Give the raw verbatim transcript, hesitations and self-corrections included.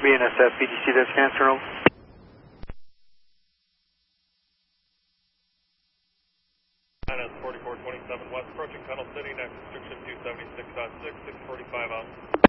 B N S F, B D C, that's answer, over. forty-four twenty-seven West, approaching Tunnel City, next restriction two seventy-six point six, six forty-five out.